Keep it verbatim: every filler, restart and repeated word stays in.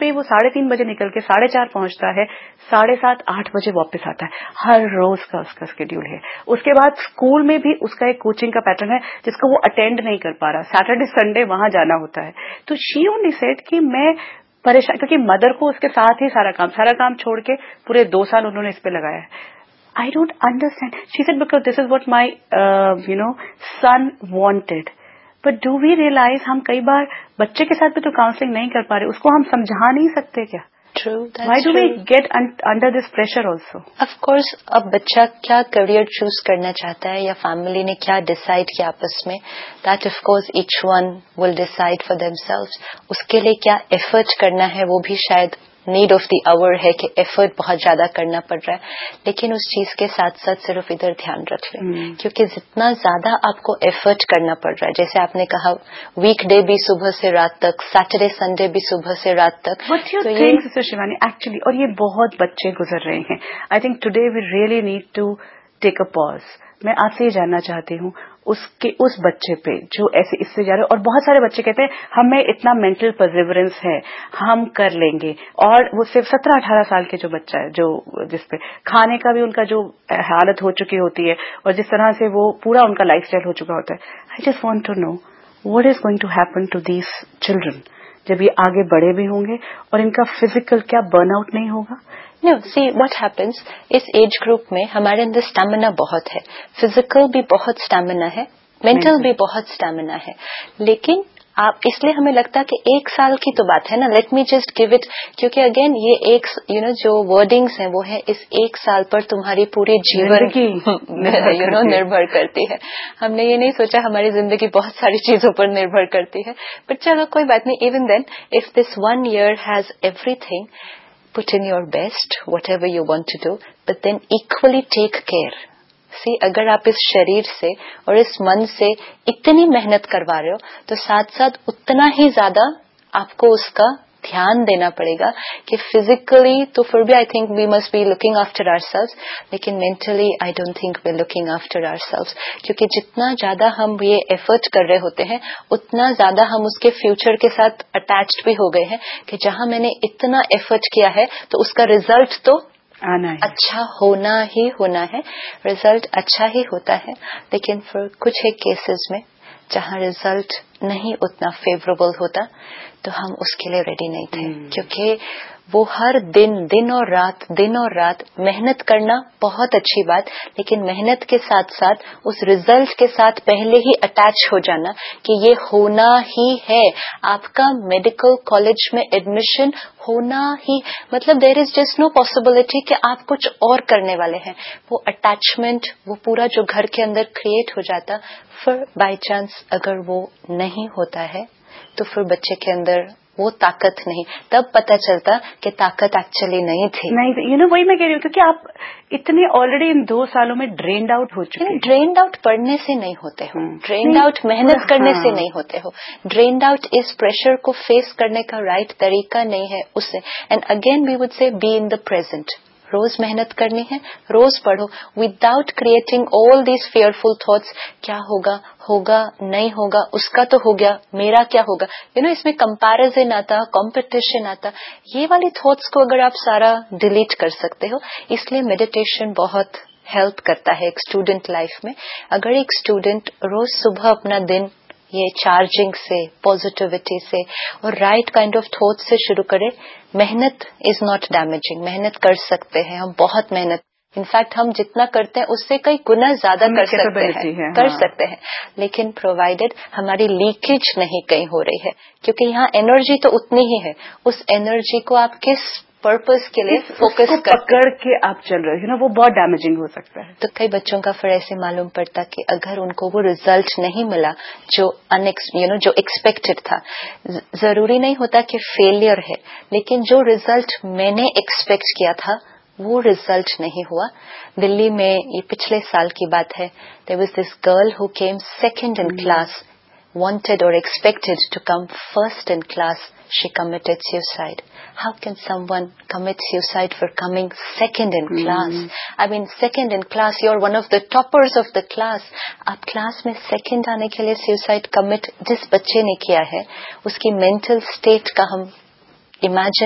وہی وہ ساڑھے تین بجے نکل کے ساڑھے چار پہنچتا ہے, ساڑھے سات آٹھ بجے واپس آتا ہے. ہر روز کا اس کا اسکیڈول ہے. اس کے بعد اسکول میں بھی اس کا ایک کوچنگ کا پیٹرن ہے جس کو وہ اٹینڈ نہیں کر پا رہا, سیٹرڈے سنڈے وہاں جانا ہوتا ہے. تو شی اونلی سیڈ کہ میں پریشان, کیونکہ مدر کو اس کے ساتھ ہی سارا کام سارا کام چھوڑ کے پورے دو سال انہوں نے اس پہ لگایا ہے. I don't understand. She said because this is what my uh, you know son wanted. But do we realize ہم کئی بار بچے کے ساتھ بھی تو کاؤنسلنگ نہیں کر پا رہے, اس کو ہم سمجھا نہیں سکتے کیا؟ True, that's Why do true. we get un- under this pressure also? Of course, اب بچہ کیا کریئر چوز کرنا چاہتا ہے یا فیملی نے کیا ڈیسائیڈ کیا آپس میں, that of course each one will decide for themselves. اس کے لیے کیا ایفرٹ کرنا ہے وہ بھی شاید نیڈ آف دی آور ہے کہ ایفرٹ بہت زیادہ کرنا پڑ رہا ہے, لیکن اس چیز کے ساتھ ساتھ صرف ادھر دھیان رکھ لیں, mm. کیونکہ جتنا زیادہ آپ کو ایفرٹ کرنا پڑ رہا ہے, جیسے آپ نے کہا ویک ڈے بھی صبح سے رات تک, سیٹرڈے سنڈے بھی صبح سے رات تک. What do you think, Sister Shivani, actually, اور یہ بہت بچے گزر رہے ہیں. I think today we really need to take a pause. میں آپ سے یہ جاننا چاہتی ہوں اس کے اس بچے پہ جو ایسے اس سے جا رہے, اور بہت سارے بچے کہتے ہیں ہمیں اتنا مینٹل پرزیورنس ہے ہم کر لیں گے, اور وہ صرف سترہ اٹھارہ سال کے جو بچہ ہے جو جس پہ کھانے کا بھی ان کا جو حالت ہو چکی ہوتی ہے اور جس طرح سے وہ پورا ان کا لائف اسٹائل ہو چکا ہوتا ہے. I just want to know what is going to happen to these children جب یہ آگے بڑے بھی ہوں گے اور ان کا فزیکل کیا برن آؤٹ نہیں ہوگا؟ No, see what happens, us age group میں ہمارے اندر اسٹیمنا بہت ہے, فزیکل بھی بہت اسٹیمنا ہے, مینٹل بھی بہت اسٹیمنا ہے, لیکن آپ اس لیے ہمیں لگتا ہے کہ ایک سال کی تو بات ہے نا, let me just give it, کیونکہ اگین یہ ایک یو نو جو ورڈنگس ہیں وہ ہیں اس ایک سال پر تمہاری پوری جیون یو نو نربھر کرتی ہے. ہم نے یہ نہیں سوچا ہماری زندگی بہت ساری چیزوں پر نربھر کرتی ہے, بٹ چلو کوئی بات نہیں. Even then if this one year has every thing, put in your best, whatever you want to do, but then equally take care. See, اگر آپ اس شریر سے اور اس من سے اتنی محنت کروا رہے ہو تو ساتھ ساتھ اتنا ہی زیادہ آپ کو اس کا دھیان دینا پڑے گا کہ فزیکلی تو پھر بھی I think we must be looking after our selves, لیکن mentally I don't think we looking after our selves, کیونکہ جتنا زیادہ ہم یہ ایفرٹ کر رہے ہوتے ہیں اتنا زیادہ ہم اس کے فیوچر کے ساتھ اٹیچڈ بھی ہو گئے ہیں کہ جہاں میں نے اتنا ایفرٹ کیا ہے تو اس کا ریزلٹ تو آنا ہے, اچھا ہونا ہی ہونا ہے, ریزلٹ اچھا ہی ہوتا ہے. لیکن پھر کچھ ایک کیسز میں جہاں ریزلٹ نہیں اتنا فیوریبل ہوتا تو ہم اس کے لیے ریڈی نہیں تھے, کیونکہ وہ ہر دن دن اور رات دن اور رات محنت کرنا بہت اچھی بات, لیکن محنت کے ساتھ ساتھ اس ریزلٹ کے ساتھ پہلے ہی اٹیچ ہو جانا کہ یہ ہونا ہی ہے, آپ کا میڈیکل کالج میں ایڈمیشن ہونا ہی, مطلب دیر از جسٹ نو پاسبلٹی کہ آپ کچھ اور کرنے والے ہیں. وہ اٹیچمنٹ وہ پورا جو گھر کے اندر کریٹ ہو جاتا, پھر بائی چانس اگر وہ نہیں ہوتا ہے تو پھر بچے کے اندر وہ طاقت نہیں, تب پتہ چلتا کہ طاقت ایکچولی نہیں تھی. نہیں, یو نو وہی میں کہہ رہی ہوں کیونکہ آپ اتنے آلریڈی ان دو سالوں میں ڈرینڈ آؤٹ ہو چکے ہیں. ڈرینڈ آؤٹ پڑھنے سے نہیں ہوتے ہو, ڈرینڈ آؤٹ محنت کرنے سے نہیں ہوتے ہو, ڈرینڈ آؤٹ اس پریشر کو فیس کرنے کا رائٹ طریقہ نہیں ہے اس سے. And again we would say be in the present, روز محنت کرنی ہے, روز پڑھو without creating all these fearful thoughts, کیا ہوگا ہوگا نہیں ہوگا, اس کا تو ہو گیا میرا کیا ہوگا, یو نو اس میں کمپیریزن آتا, کمپٹیشن آتا. یہ والی تھاٹس کو اگر آپ سارا ڈیلیٹ کر سکتے ہو, اس لیے میڈیٹیشن بہت ہیلپ کرتا ہے ایک اسٹوڈنٹ لائف میں. اگر ایک اسٹوڈنٹ روز صبح اپنا دن یہ چارجنگ سے, پازیٹیوٹی سے اور رائٹ کائنڈ آف تھاٹ سے شروع کرے, محنت از ناٹ ڈیمیجنگ, محنت کر سکتے ہیں ہم, بہت محنت, انفیکٹ ہم جتنا کرتے ہیں اس سے کئی گنا زیادہ کر سکتے ہیں کر سکتے ہیں لیکن پرووائڈیڈ ہماری لیکیج نہیں کہیں ہو رہی ہے, کیونکہ یہاں انرجی تو اتنی ہی ہے, اس انرجی کو آپ کس پرپز کے لیے فوکس پکڑ کے آپ چل رہے ہو نا, وہ بہت ڈیمیجنگ ہو سکتا ہے. تو کئی بچوں کا پھر ایسے معلوم پڑتا کہ اگر ان کو وہ ریزلٹ نہیں ملا جو یو نو جو ایکسپیکٹڈ تھا, ضروری نہیں ہوتا کہ فیلئر ہے, لیکن جو ریزلٹ میں نے ایکسپیکٹ کیا تھا وہ ریزلٹ نہیں ہوا. دلی میں یہ پچھلے سال کی بات ہے, there was this girl who came second in class, wanted or expected to come first in class. She committed suicide. How can someone commit suicide for coming second in class? Mm. I mean, second in class, you're one of the toppers of the class. آپ class میں second آنے کے لیے suicide commit جس بچے نے کیا ہے, اس کی mental state کا ہم imagine